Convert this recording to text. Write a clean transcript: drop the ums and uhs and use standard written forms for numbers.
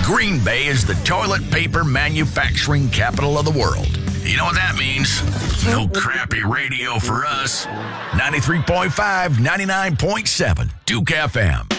Green Bay is the toilet paper manufacturing capital of the world. You know what that means? No crappy radio for us. 93.5, 99.7, Duke FM.